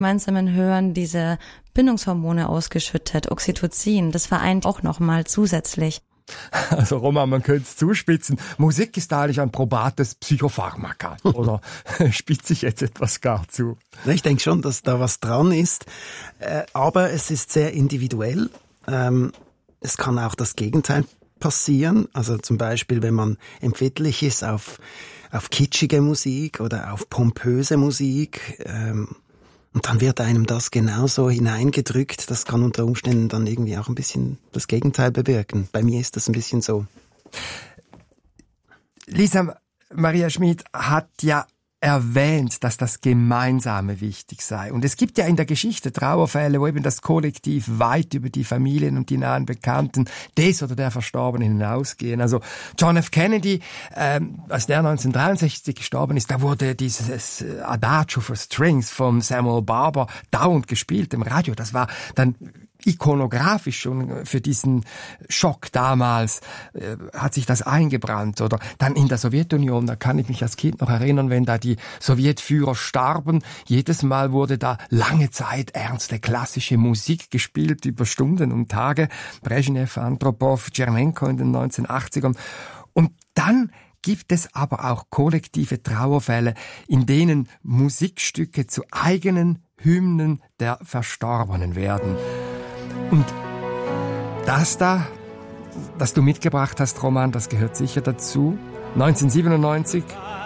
gemeinsamen Hören diese Bindungshormone ausgeschüttet, Oxytocin. Das vereint auch nochmal zusätzlich. Also Roman, man könnte es zuspitzen. Musik ist eigentlich ein probates Psychopharmaka. Oder spitze ich jetzt etwas gar zu? Ich denke schon, dass da was dran ist. Aber es ist sehr individuell. Es kann auch das Gegenteil passieren. Also zum Beispiel, wenn man empfindlich ist auf kitschige Musik oder auf pompöse Musik, und dann wird einem das genauso hineingedrückt. Das kann unter Umständen dann irgendwie auch ein bisschen das Gegenteil bewirken. Bei mir ist das ein bisschen so. Lisa Maria Schmid hat ja erwähnt, dass das Gemeinsame wichtig sei. Und es gibt ja in der Geschichte Trauerfälle, wo eben das Kollektiv weit über die Familien und die nahen Bekannten des oder der Verstorbenen hinausgehen. Also John F. Kennedy, als der 1963 gestorben ist, da wurde dieses Adagio for Strings von Samuel Barber dauernd gespielt im Radio. Das war dann ikonografisch schon für diesen Schock damals, hat sich das eingebrannt. Oder dann in der Sowjetunion, da kann ich mich als Kind noch erinnern, wenn da die Sowjetführer starben, jedes Mal wurde da lange Zeit ernste klassische Musik gespielt, über Stunden und Tage. Brezhnev, Andropov, Tschernenko in den 1980ern. Und dann gibt es aber auch kollektive Trauerfälle, in denen Musikstücke zu eigenen Hymnen der Verstorbenen werden. Und das da, das du mitgebracht hast, Roman, das gehört sicher dazu. 1997,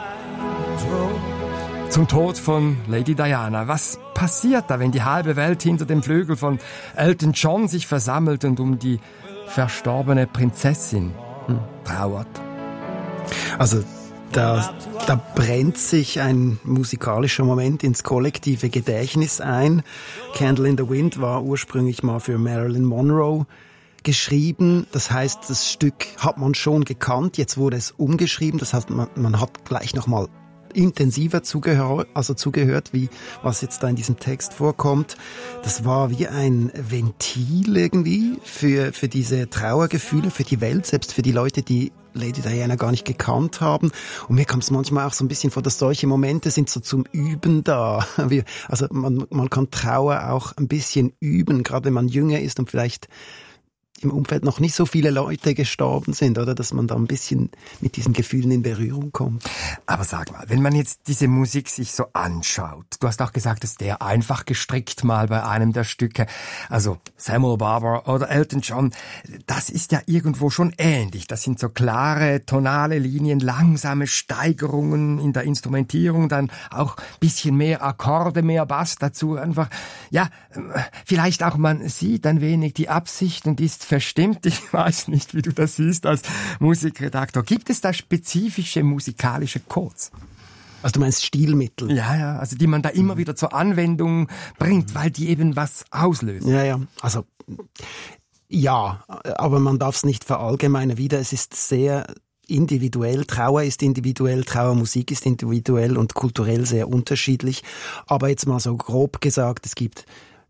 zum Tod von Lady Diana. Was passiert da, wenn die halbe Welt hinter dem Flügel von Elton John sich versammelt und um die verstorbene Prinzessin trauert? Also da brennt sich ein musikalischer Moment ins kollektive Gedächtnis ein. Candle in the Wind war ursprünglich mal für Marilyn Monroe geschrieben. Das heißt, das Stück hat man schon gekannt. Jetzt wurde es umgeschrieben. Das heißt, man hat gleich nochmal intensiver zugehört, wie was jetzt da in diesem Text vorkommt. Das war wie ein Ventil irgendwie für diese Trauergefühle, für die Welt, selbst für die Leute, die Lady Diana gar nicht gekannt haben. Und mir kam es manchmal auch so ein bisschen vor, dass solche Momente sind so zum Üben da. Also man kann Trauer auch ein bisschen üben, gerade wenn man jünger ist und vielleicht im Umfeld noch nicht so viele Leute gestorben sind, oder dass man da ein bisschen mit diesen Gefühlen in Berührung kommt. Aber sag mal, wenn man jetzt diese Musik sich so anschaut, du hast auch gesagt, dass der einfach gestrickt mal bei einem der Stücke, also Samuel Barber oder Elton John, das ist ja irgendwo schon ähnlich. Das sind so klare tonale Linien, langsame Steigerungen in der Instrumentierung, dann auch bisschen mehr Akkorde, mehr Bass dazu, einfach, ja, vielleicht auch man sieht ein wenig die Absicht und ist verstimmt. Ich weiß nicht, wie du das siehst als Musikredaktor. Gibt es da spezifische musikalische Codes? Also du meinst Stilmittel? Ja, also die man da immer wieder zur Anwendung bringt, weil die eben was auslösen. Ja, also ja, aber man darf es nicht verallgemeinern. Wieder, es ist sehr individuell. Trauer ist individuell, Trauermusik ist individuell und kulturell sehr unterschiedlich. Aber jetzt mal so grob gesagt, es gibt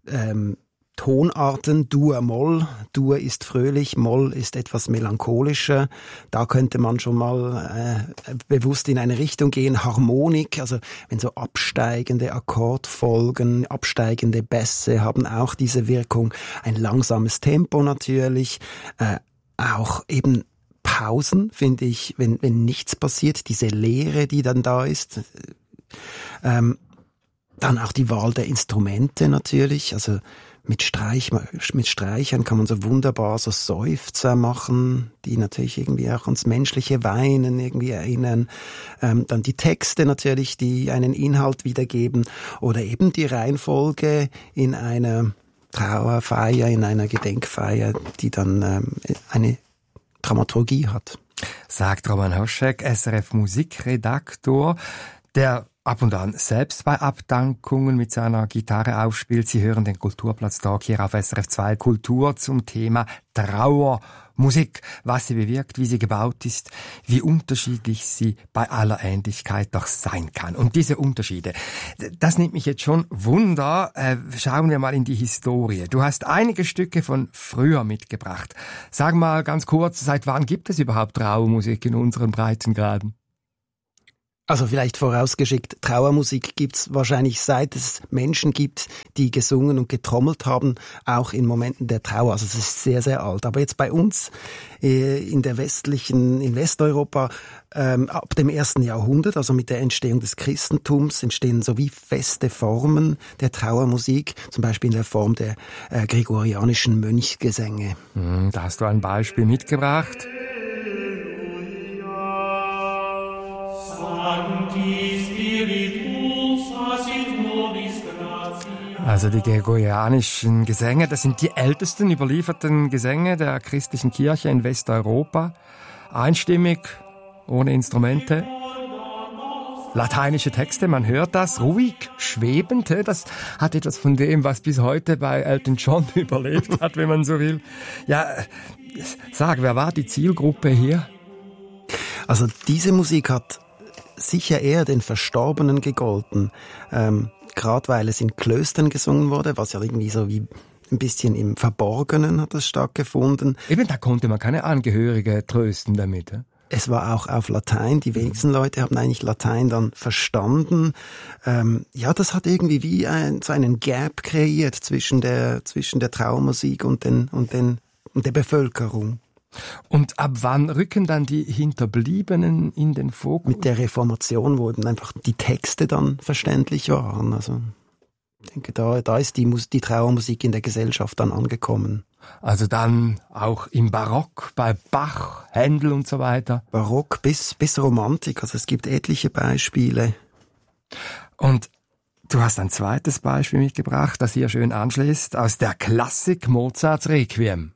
Tonarten, Dur, Moll. Dur ist fröhlich, Moll ist etwas melancholischer. Da könnte man schon mal bewusst in eine Richtung gehen. Harmonik, also wenn so absteigende Akkordfolgen, absteigende Bässe haben auch diese Wirkung. Ein langsames Tempo natürlich. Auch eben Pausen, finde ich, wenn nichts passiert, diese Leere, die dann da ist. Dann auch die Wahl der Instrumente natürlich, also mit Streichern kann man so wunderbar so Seufzer machen, die natürlich irgendwie auch ans menschliche Weinen irgendwie erinnern. Dann die Texte natürlich, die einen Inhalt wiedergeben. Oder eben die Reihenfolge in einer Trauerfeier, in einer Gedenkfeier, die dann eine Dramaturgie hat. Sagt Roman Hoschek, SRF Musikredaktor, der ab und an selbst bei Abdankungen mit seiner Gitarre aufspielt. Sie hören den Kulturplatz-Talk hier auf SRF 2 Kultur zum Thema Trauermusik, was sie bewirkt, wie sie gebaut ist, wie unterschiedlich sie bei aller Ähnlichkeit doch sein kann. Und diese Unterschiede, das nimmt mich jetzt schon Wunder. Schauen wir mal in die Historie. Du hast einige Stücke von früher mitgebracht. Sag mal ganz kurz, seit wann gibt es überhaupt Trauermusik in unseren Breitengraden? Also vielleicht vorausgeschickt, Trauermusik gibt's wahrscheinlich seit es Menschen gibt, die gesungen und getrommelt haben, auch in Momenten der Trauer. Also es ist sehr, sehr alt. Aber jetzt bei uns in Westeuropa, ab dem 1. Jahrhundert, also mit der Entstehung des Christentums, entstehen so wie feste Formen der Trauermusik, zum Beispiel in der Form der gregorianischen Mönchgesänge. Da hast du ein Beispiel mitgebracht. Also die gregorianischen Gesänge, das sind die ältesten überlieferten Gesänge der christlichen Kirche in Westeuropa. Einstimmig, ohne Instrumente. Lateinische Texte, man hört das, ruhig, schwebend. Das hat etwas von dem, was bis heute bei Elton John überlebt hat, wenn man so will. Ja, sag, wer war die Zielgruppe hier? Also diese Musik hat sicher eher den Verstorbenen gegolten, gerade weil es in Klöstern gesungen wurde, was ja irgendwie so wie ein bisschen im Verborgenen hat das stattgefunden. Eben, da konnte man keine Angehörige trösten damit. Es war auch auf Latein, die wenigsten Leute haben eigentlich Latein dann verstanden. Ja, das hat irgendwie wie so einen Gap kreiert zwischen der Trauermusik und der Bevölkerung. Und ab wann rücken dann die Hinterbliebenen in den Fokus? Mit der Reformation, wo eben einfach die Texte dann verständlich waren. Also ich denke, da ist die Trauermusik in der Gesellschaft dann angekommen. Also dann auch im Barock, bei Bach, Händel und so weiter? Barock bis Romantik, also es gibt etliche Beispiele. Und du hast ein zweites Beispiel mitgebracht, das hier schön anschließt, aus der Klassik Mozarts Requiem.